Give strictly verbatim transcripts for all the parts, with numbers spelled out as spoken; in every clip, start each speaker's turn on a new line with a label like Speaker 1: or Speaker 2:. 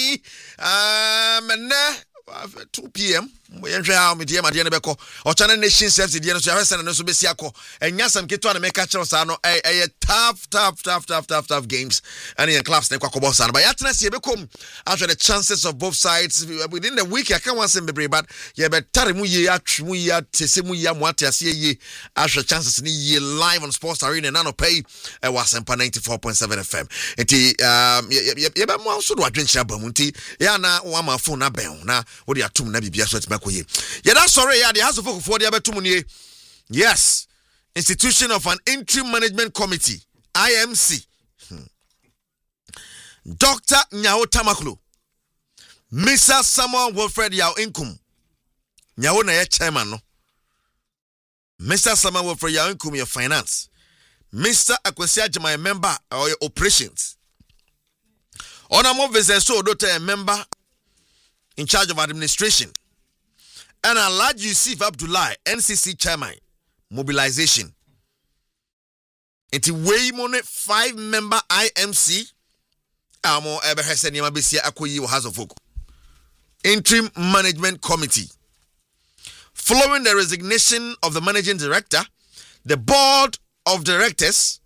Speaker 1: Johnny. Um, two p.m. We enjoy our media, my dear Beko, or Channel Nation says the Diana Sarah and also Besiako, and Yasam Kito and make a chance. A tough, tough, tough, tough, tough, tough games, and in class, Nekwakobosan. But Yatnas, you become after the chances of both sides within the week. I can't want to be but yeah, but Tarimuya, Muya, Tesimuya, Mwatiasi, after chances in ye live on Sports Arena and Nano Pay, and was ninety-four point seven F M. And um, yeah, but also do I drink Shabamunti, Yana, Wama phone, Abel, what do you have to Nabi Biaswet? Yeah, that's sorry. Yeah, the House of Folk for the Abetumunye. Yes, institution of an interim management committee, I M C. Hmm. Doctor Nyao Tamaklo, Mister Samuel Wilfred Yao Inkum, Nyao na ye chairman no. Mister Samuel Wilfred Yao Inkum your finance, Mister Akwesi Ajama member or your operations. Honorable Vizeso Doctor a member in charge of administration. And Alhaji Yusuf Abdullah, N C C chairman, mobilization. It's way more five member I M C. Amo ebe hese niyama besia akoyi wa House of Folk. Interim Management Committee. Following the resignation of the managing director, the board of directors.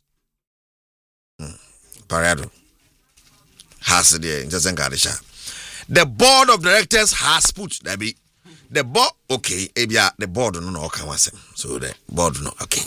Speaker 1: Parado. Has the The board of directors has put that be. The board, okay, ebia the board no no okay wasem. So the board no okay.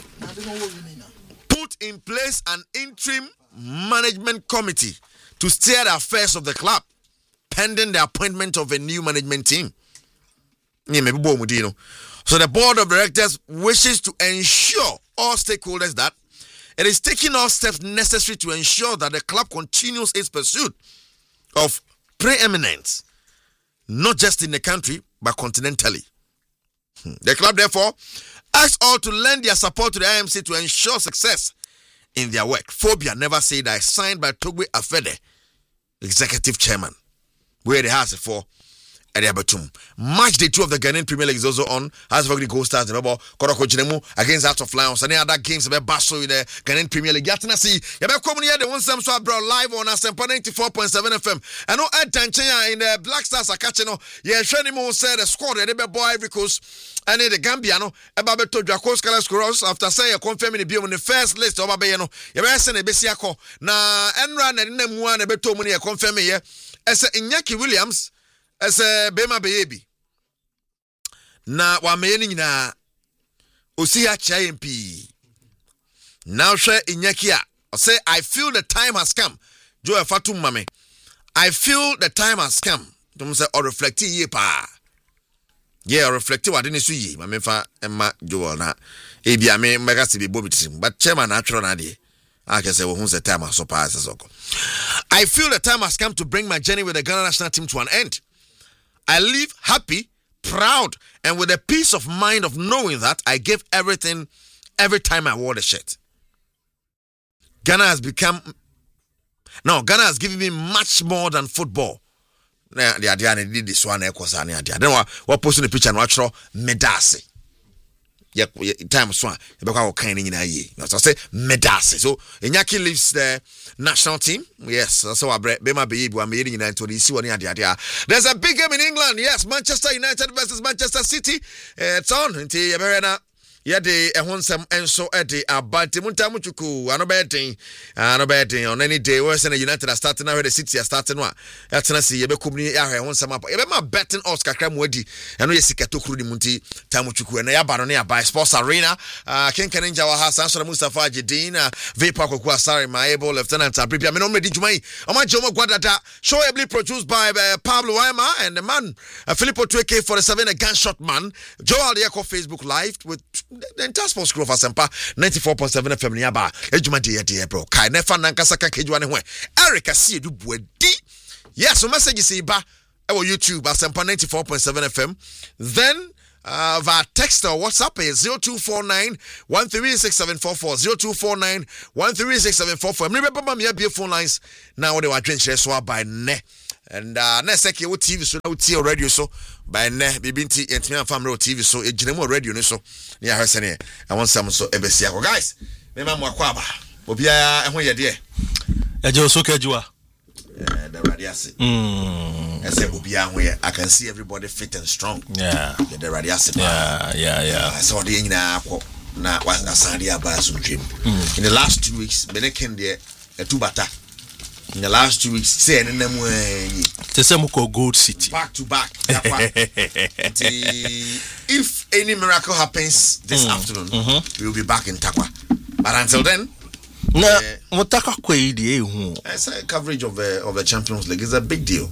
Speaker 1: Put in place an interim management committee to steer the affairs of the club, pending the appointment of a new management team. So the board of directors wishes to ensure all stakeholders that it is taking all steps necessary to ensure that the club continues its pursuit of preeminence, not just in the country, but continentally. Hmm. The club, therefore, asks all to lend their support to the I M C to ensure success in their work. Phobia never said I signed by Togbe Afede, executive chairman, where the house for Ediabatum. Match day two of the Ghanaian Premier League is also on. Has already Gold Stars, remember, Koroko Jinemu against Hearts of Lions. And other games about Basso in the Ghanaian Premier League. Yatana see, Yabe coming here, the one Sam Swab live on Asempa ninety-four point seven F M. And no Ed Tanchenya in the Black Stars are catching. Yeah, Shenimo said the squad, the Boy Ivory Coast, and the Gambiano, Ebabeto Dracos Calascoros, after saying confirming the bill on the first list of Abayano. Yabe send a Besiako. Na Enran and Nemuan, a beto money, confirming here. As Iñaki Williams. As a Bema baby. Na wa meyeni na Osia H I M P. Now share Inyakia. Say I feel the time has come. Joe Fatum Mame. I feel the time has come. Don't say or reflect ye pa. Yeah, reflect what didn't see ye. Mame fa Emma Joel na. Ebi ame mega si be bobitim. But chairman natural na de. I can say well who's the time has so pass. I feel the time has come to bring my journey with the Ghana national team to an end. I live happy, proud, and with a peace of mind of knowing that I gave everything every time I wore the shirt. Ghana has become... No, Ghana has given me much more than football. The idea I did this one, I don't know what posting the picture and watch medasi. Yeah, time swan. Because kind in a year. So I say medasi. So Iñaki leaves the national team. Yes, so I Bema Baby I'm meeting in Anthony. See what idea. There's a big game in England. Yes, Manchester United versus Manchester City. Uh, it's on. Until Yaberena. Yade ehonsam enso ede abante munta muchuku anobedin anobedin on any day we say United are starting now the City are starting no atena see yebe komni ya ehonsam apa yebe ma betting odds kakra mu adi eno ye sikato kru ni munti tamuchuku eno ya ba no ya buy Sports Arena uh Kenken Ninja wa Hassan Sura Mustafa Jedin Vapor Kokwa Sari Maebo Lieutenant Abripia me no medi jumai oma jomo gwadada show ably produced by uh, Pablo Waima and the man uh, Filippo two K forty-seven a gunshot man Joel Yeko Facebook live with the entire sports crew of Asempa ninety-four point seven F M niaba ejuma de de bro kai nefa nankasa ka kejua ne ho Eric Asie du buedi yes so message say ba e wo YouTube Asempa ninety-four point seven F M then uh via text or WhatsApp is zero two four nine one three six seven four four zero two four nine one three six seven four four me remember me be phone lines now they were drinking so by ne and uh next second you T V so now T V radio so by ne bibinti entime family T V so e ginemu radio ni so na ya hwese ne I want some so ebesia ko guys me ma mo akwa ba obi a ehun ye de
Speaker 2: eje so kejua
Speaker 1: uh, the radiasi.
Speaker 2: Mm.
Speaker 1: I say Ubia, I can see everybody fit and strong.
Speaker 2: Yeah.
Speaker 1: The radiasi.
Speaker 2: Yeah, yeah, yeah.
Speaker 1: I saw the Ina na was a Sandia Basu dream. In the last two weeks, Benekin there a two bata. In the last two weeks, say and them way.
Speaker 2: The same Gold City.
Speaker 1: Back to back. If any miracle happens this mm. afternoon, mm-hmm. we will be back in Takwa. But until then,
Speaker 2: no, Motaka Kwedi,
Speaker 1: it's a coverage of the of the Champions League. It's a big deal.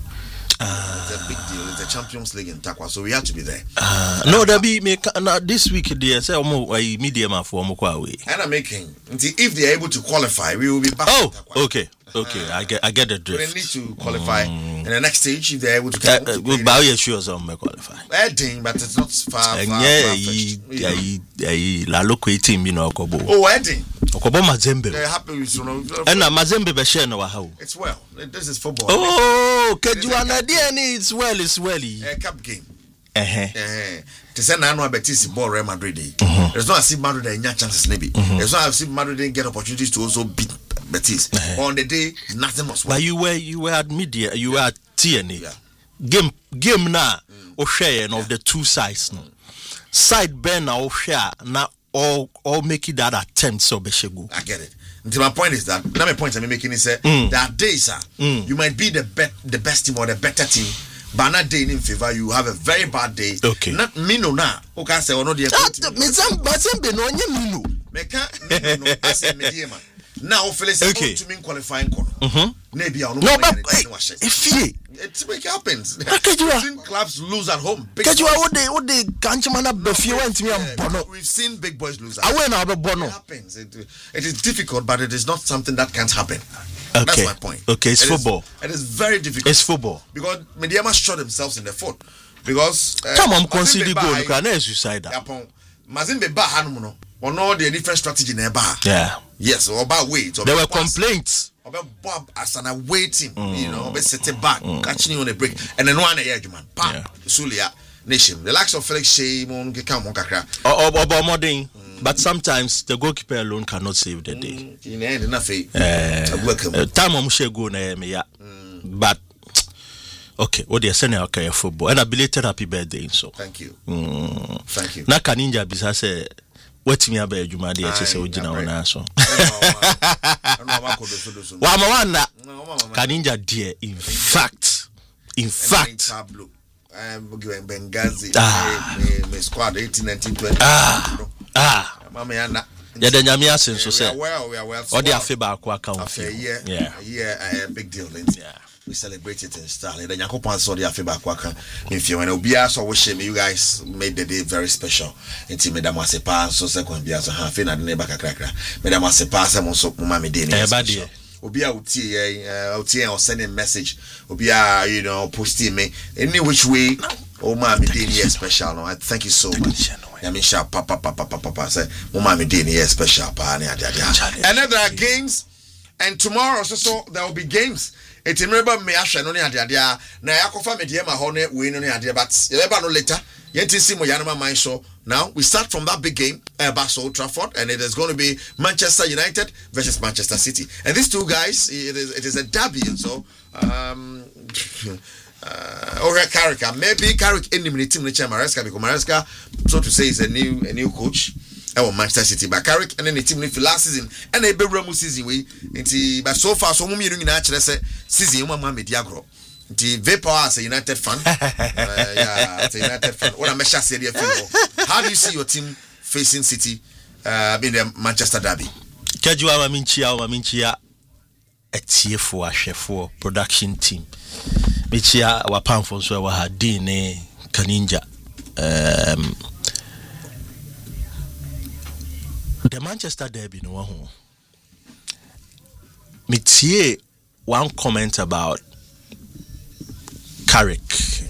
Speaker 1: Uh, it's a big deal. It's the Champions League in Takwa, so we have to be there.
Speaker 2: Uh, no, that be make uh, this week. They say omo a medium for omo away.
Speaker 1: And I'm making. If they are able to qualify, we will be back.
Speaker 2: Oh, in Takwa. okay. Okay, uh, I get I get the drift.
Speaker 1: They need to qualify mm. in the next stage if they're able to.
Speaker 2: Uh, uh, well, but you sure some may qualify.
Speaker 1: Wedding, but it's not far. far,
Speaker 2: yeah,
Speaker 1: far
Speaker 2: yeah, yeah. La local team, you know, Okobo.
Speaker 1: Oh, wedding.
Speaker 2: Okobo Mazembe.
Speaker 1: They're happy with you know.
Speaker 2: And Mazembe be share no how.
Speaker 1: It's well. This is football.
Speaker 2: Oh, can you understand? It's well, it's well.
Speaker 1: A cup game.
Speaker 2: Uh huh.
Speaker 1: Uh-huh. To say now, no Betis ball Real Madrid. Mm-hmm. There's not as if Madrid any chances maybe. Mm-hmm. There's not as if Madrid didn't get opportunities to also beat Betis. Uh-huh. On the day, nothing was.
Speaker 2: But you were you were at media, you were at T N A. Yeah. Game game now, mm. or share yeah. of the two sides. No. Mm. Side Ben now share now all all make it that attempt so beshego.
Speaker 1: I get it. Until my point is that now my point I'm making is that mm. there are days, sir, mm. you might be the bet the best team or the better team. But not day in favor, you have a very bad day.
Speaker 2: Okay.
Speaker 1: Not Mino na. Okay, say, oh no, dear.
Speaker 2: Me some, but some be no Mino.
Speaker 1: Me can't. Mino, I say medium. Now, Felix, okay. To me qualifying corner.
Speaker 2: Mm-hmm.
Speaker 1: Maybe I'll
Speaker 2: no, but if he,
Speaker 1: it's make it happens.
Speaker 2: We've
Speaker 1: seen clubs lose at home.
Speaker 2: Because you are what they what they can't man up the few went to me and Bono.
Speaker 1: We've seen big boys lose.
Speaker 2: I went out of Bono.
Speaker 1: It happens. It, it is difficult, but it is not something that can't happen.
Speaker 2: Okay.
Speaker 1: That's my point.
Speaker 2: Okay, it's
Speaker 1: it
Speaker 2: football.
Speaker 1: Is, it is very difficult.
Speaker 2: It's football.
Speaker 1: Because Mediama shot themselves in the foot. Because
Speaker 2: uh, come on, consider goal. You can suicide.
Speaker 1: Mazembe ba hanumo or no the different strategy nearby.
Speaker 2: Yeah.
Speaker 1: Yes, or about weight.
Speaker 2: There were complaints.
Speaker 1: About Bob as an awaiting, mm. you know, be sitting back, mm. catching you on a break, and then one edge man, pam, Sulia nation. The likes of Felix Shea, Mon Kekam Kakra.
Speaker 2: Or or modern. But sometimes the goalkeeper alone cannot save the day.
Speaker 1: In the end, enough.
Speaker 2: Uh, time I'm sure go na me ya. But okay, what they saying okay football. And a belated happy birthday so.
Speaker 1: Thank you.
Speaker 2: Mm.
Speaker 1: Thank you.
Speaker 2: Na kaninja bisa say what me aba adwuma de eche say ogina wona so. Wa ma wana. Kaninja dear in fact. In fact.
Speaker 1: Um, Benghazi, ah. me, me squad eighteen, nineteen, twenty.
Speaker 2: Ah, ah.
Speaker 1: Mama yana.
Speaker 2: Yeah, the Nyamia sense so say.
Speaker 1: We are well, we are well.
Speaker 2: Or the afiba akwa account.
Speaker 1: After yeah,
Speaker 2: yeah,
Speaker 1: yeah, a big deal. Lindsay.
Speaker 2: Yeah,
Speaker 1: we celebrate it in style. The Nyankopon saw the afiba akwa kan. If you when Obia so wish me, you guys made the day very special. Inti me dama sepa so second bia so ha fe na de baka krakra. Me dama sepa se mo so mama me dey ni special. Obia uti eh uti or send a message. Obia you know posting me any which way. Oh mama me dey ni special. No, I thank you so much. I mean, sharp, papa, papa, papa, papa. Say, Mama, me did here special. And then there are games, and tomorrow also so there will be games. It's remember me. I shall know the idea. Now I confirm me dear my honey. We know the idea, but you never know later. Yet see my Yanama mind show. Now we start from that big game, uh, Barca Old Trafford, and it is going to be Manchester United versus Manchester City. And these two guys, it is it is a derby, and so. Um, Uh, or Carrick, maybe Carrick any minute team Maresca because Maresca, so to say, is a new a new coach. I want Manchester City, but Carrick and then the team for last season and a big Remo season way. But so far, so many in actually say season one man mediagro. The Vapor as a United fan, uh, yeah, it's a United fan. What I'm saying here, how do you see your team facing City uh, in the Manchester derby?
Speaker 2: Kajua Maminchia, Maminchia, a T F O, a chef for production team. Michia wa pamfo so wa hadine Kaninja um the Manchester derby no ho mitie one comment about Carrick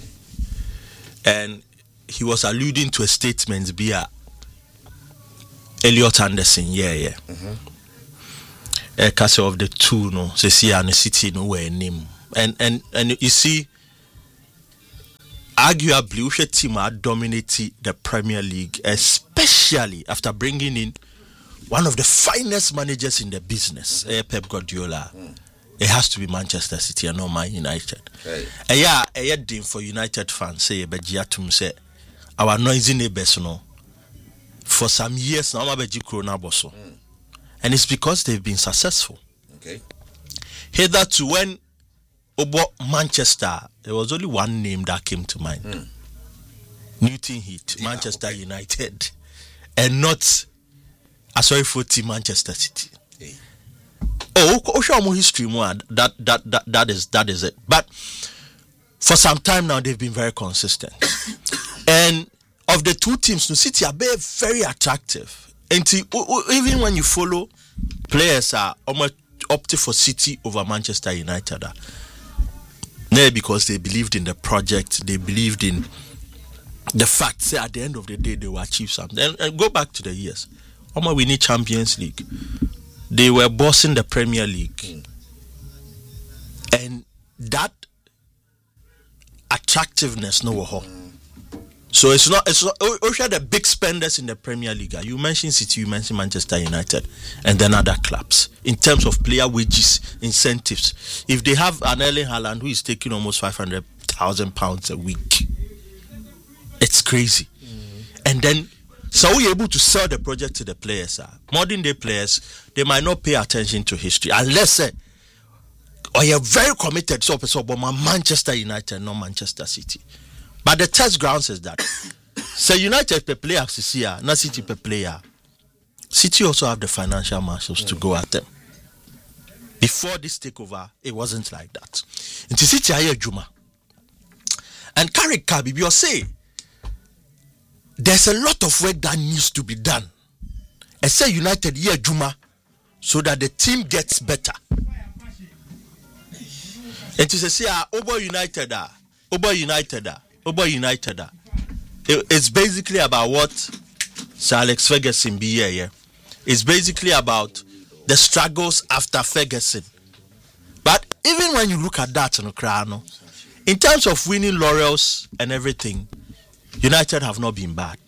Speaker 2: and he was alluding to a statement via Elliot Anderson yeah yeah mhm a case of the two no say see and City no were name. And and and you see, arguably, we should team are dominating the Premier League, especially after bringing in one of the finest managers in the business, mm-hmm. Pep Guardiola. Mm. it has to be Manchester City and not Man United.
Speaker 1: Hey.
Speaker 2: And yeah, a yeah, dim for United fans say, but Giatum say, our noisy neighbors, no, for some years now, I'm a Corona bosso, and it's because they've been successful.
Speaker 1: Okay.
Speaker 2: Hitherto, when Obo Manchester, there was only one name that came to mind: mm. Newton Heat, yeah, Manchester okay. United, and not a sorry for team Manchester City. Hey. Oh, oh, show more history more. That that that that is that is it. But for some time now, they've been very consistent. And of the two teams, the City are very, very attractive. And to, even when you follow, players are almost opted for City over Manchester United. No, because they believed in the project, they believed in the fact that at the end of the day they will achieve something. And, and go back to the years. Almost we need Champions League. They were bossing the Premier League. Mm. And that attractiveness no more. Mm. So it's not it's not also the big spenders in the Premier League. You mentioned City, you mentioned Manchester United, and then other clubs. In terms of player wages, incentives. If they have an Erling Haaland who is taking almost five hundred thousand pounds a week, it's crazy. Mm. And then so we're able to sell the project to the players. Uh. Modern day players, they might not pay attention to history unless uh, or you're very committed so so but Manchester United, not Manchester City. But the test grounds is that say United per player here, not City per player. City also have the financial muscles mm. to go at them. Before this takeover, it wasn't like that. Into City aye Juma. And Carrick Kabi, you say there's a lot of work that needs to be done. And say United here Juma so that the team gets better. And to say ah Obo United ah Obo United ah Obo United ah it, it's basically about what Sir Alex Ferguson be here, yeah. It's basically about the struggles after Ferguson. But even when you look at that no crano, in terms of winning laurels and everything, United have not been bad.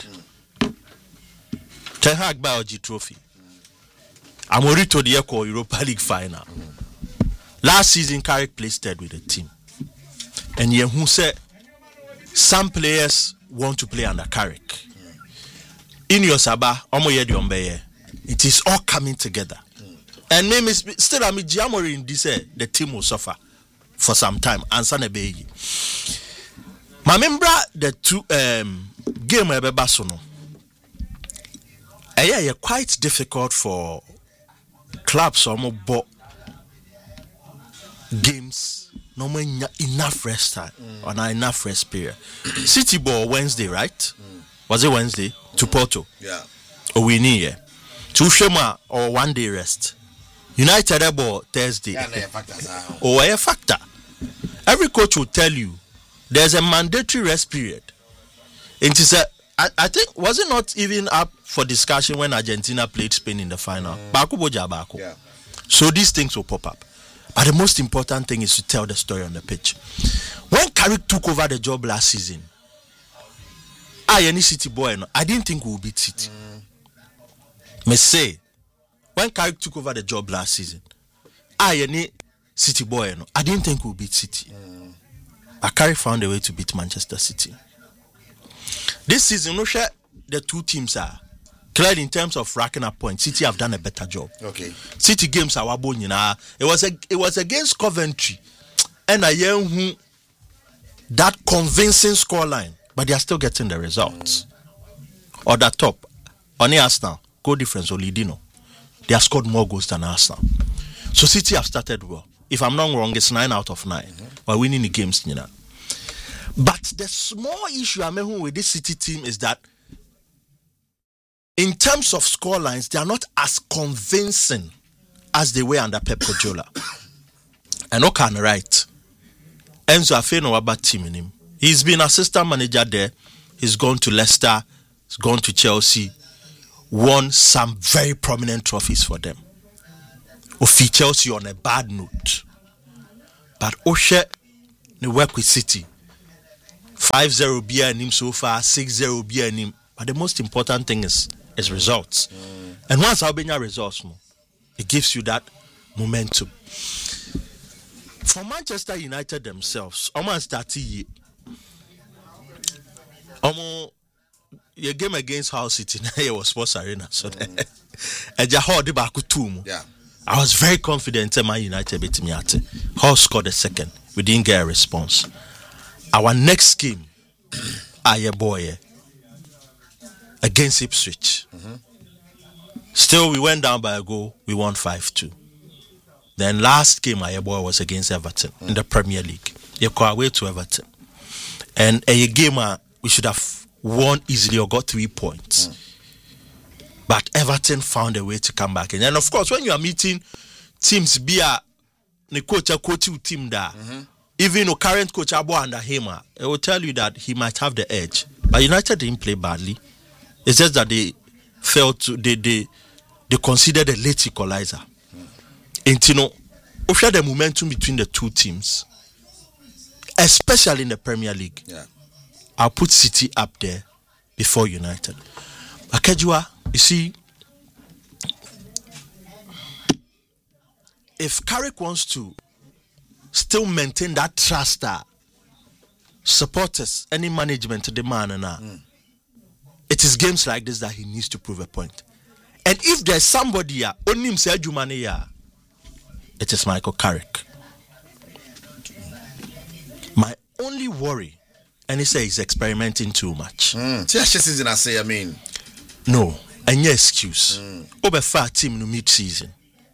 Speaker 2: Ten Hag Biology Trophy. Amorito the Echo Europa League final. Last season, Carrick placed third with the team. And yeah, who said some players want to play under Carrick. In your Sabah, it is all coming together. And maybe still, I mean, Giamori in this, the team will suffer for some time. And Sanebegi. My member, the two um, game ebe basono. Eh, yeah, quite difficult for clubs or more bo- games. No more enough rest time mm. or not enough rest period. City ball Wednesday, right? Mm. Was it Wednesday mm. to Porto?
Speaker 1: Yeah.
Speaker 2: Or we need yeah. To Shema or one day rest. United ball Thursday.
Speaker 1: Yeah, no, factors,
Speaker 2: or a factor. Every coach will tell you. There's a mandatory rest period. And it's a, I, I think, was it not even up for discussion when Argentina played Spain in the final? Mm. Yeah. So these things will pop up. But the most important thing is to tell the story on the pitch. When Carrick took over the job last season, I, any City boy, I didn't think we would beat City. Mm. Me say, when Carrick took over the job last season, I, any City boy, I didn't think we would beat City. Mm. But Carrick found a way to beat Manchester City. This season, no share the two teams are clear in terms of racking up points. City have done a better job.
Speaker 1: Okay.
Speaker 2: City games are wabon, you know. It was a it was against Coventry, and a young who that convincing scoreline, but they are still getting the results. Mm. Or the top, on the Arsenal, goal difference only Dino. They have scored more goals than Arsenal. So City have started well. If I'm not wrong, it's nine out of nine. Mm-hmm. We're winning the games, you know. But the small issue I'm having with this City team is that in terms of scorelines, they are not as convincing as they were under Pep Guardiola. And Okan right. Enzo Afeno Waba team in him. He's been assistant manager there. He's gone to Leicester. He's gone to Chelsea. Won some very prominent trophies for them. Ofi Chelsea on a bad note. But Oshe, they work with City. five zero beer in him so far, six zero beer in him. But the most important thing is, is results. Mm. And once Albania results, it gives you that momentum. For Manchester United themselves, almost started ye. Almost your game against Hull City now was Sports Arena, so that a jahod the back two.
Speaker 1: Yeah,
Speaker 2: I was very confident that Man United beat me at Hull scored a second. We didn't get a response. Our next game, Aye boy, against Ipswich. Mm-hmm. Still, we went down by a goal. We won five two. Then last game, Aye boy was against Everton mm. in the Premier League. You go away to Everton, and a game uh, we should have won easily or got three points. Mm. But Everton found a way to come back. And then, of course, when you are meeting teams, be a coach, a coach team there, mm-hmm. even a current coach Abo under him, it will tell you that he might have the edge. But United didn't play badly. It's just that they failed to, they they, they considered a late equalizer. Mm. And you know, we the momentum between the two teams, especially in the Premier League.
Speaker 1: Yeah.
Speaker 2: I'll put City up there before United. Akejua, you see, if Carrick wants to still maintain that trust that supporters, any management demand, and mm. it is games like this that he needs to prove a point. And if there's somebody here, only himself, it is Michael Carrick. My only worry, and he says he's experimenting too much.
Speaker 1: Mm. Season, I say, I mean,
Speaker 2: no, any excuse. Mm. Over far team no mid season.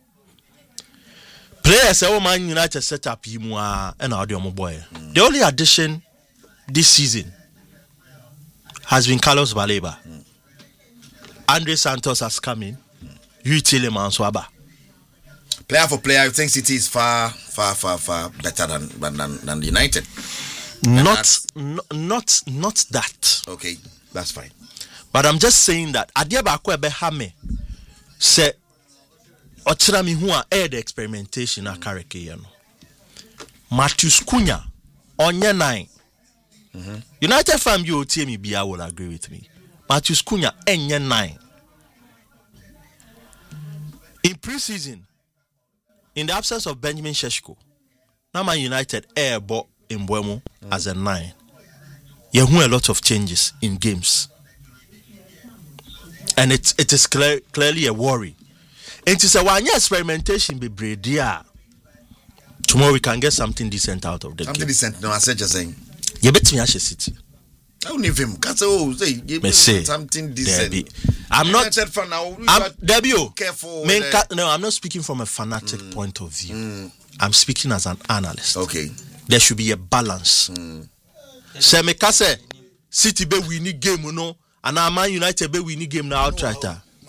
Speaker 2: Players say, "Oh Man United set up him and audio boy." Mm. The only addition this season has been Carlos Baleba. Mm. Andre Santos has come in. You Tielemans Swaba.
Speaker 1: Player for player, I think City is far, far, far, far better than than than United.
Speaker 2: Not, n- not, not that.
Speaker 1: Okay, that's fine.
Speaker 2: But I'm just saying that Adiaba Kwebe Hame say Ochira mi hu a air the experimentation a Carrick no. Matthews Cunha onye nine. Mm-hmm. United fan you T M B I will agree with me. Matthews Cunha enye nine. In pre-season, in the absence of Benjamin Sheshko, Nama United air bought in Mbeumo mm. as a nine. You have a lot of changes in games. And it, it is clear, clearly a worry. And it is a one year experimentation be bredia. Tomorrow we can get something decent out of the
Speaker 1: something
Speaker 2: game.
Speaker 1: Decent, no, I said just saying.
Speaker 2: You bet me Ashe City.
Speaker 1: I don't need him. Can't say, oh, say, give me something decent.
Speaker 2: Debbie. I'm not.
Speaker 1: Fan now.
Speaker 2: I'm Debbie.
Speaker 1: Careful.
Speaker 2: Ca- no, I'm not speaking from a fanatic mm. point of view. Mm. I'm speaking as an analyst.
Speaker 1: Okay.
Speaker 2: There should be a balance. Mm. Say me kase City be winning game, you know, and Man United be winning game now outright.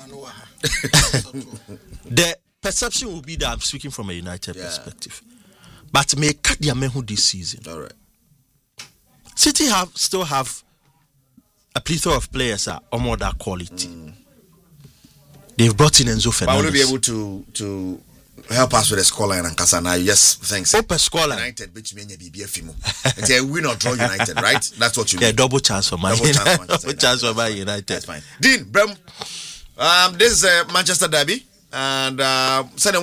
Speaker 2: The perception will be that I'm speaking from a United yeah. perspective. But me cut their mehu this season.
Speaker 1: All right.
Speaker 2: City have still have a plethora of players are uh, more that quality. Mm. They've brought in Enzo Fernandez.
Speaker 1: But will you be able to to help us with the scoreline and Kasana? Yes, thanks.
Speaker 2: Open scoreline.
Speaker 1: United beat me B B F. It's a win or draw United, right? That's what you mean.
Speaker 2: Yeah, double chance for Man
Speaker 1: United. Double chance,
Speaker 2: double chance for Man United.
Speaker 1: That's fine. Dean, Brem, um, this is uh, Manchester Derby, and uh,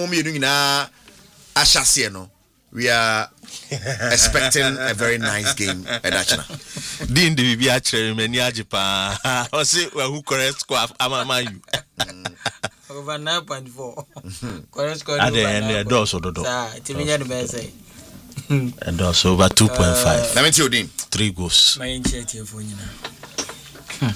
Speaker 1: we are expecting a very nice game at Achana.
Speaker 2: Dean, the B B actually many ajipa. I say well, who correct score? I'm you.
Speaker 3: Over nine point four. Correct score.
Speaker 2: And then the also do do.
Speaker 3: Timinya the best.
Speaker 2: And also over two point five.
Speaker 1: Let me tell you, Dean.
Speaker 2: Three goals.
Speaker 3: My initiative for you now.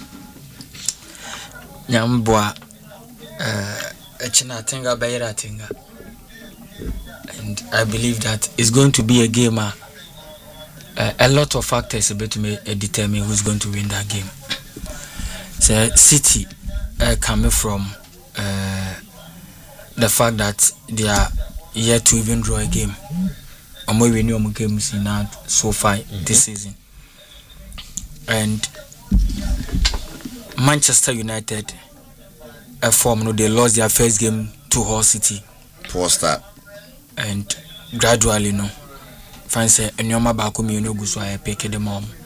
Speaker 3: Nyambwa. Uh, Achana Tenga Bayra Tenga. And I believe that it's going to be a game. Uh, uh, a lot of factors about to uh, determine who's going to win that game. So City uh, coming from uh, the fact that they are yet to even draw a game. I'm we win more games in that so far mm-hmm. this season. And Manchester United, uh, form no, they lost their first game to Hull City.
Speaker 1: Poor start.
Speaker 3: And gradually, no, fancy and your mabako me no go so I pick them mom.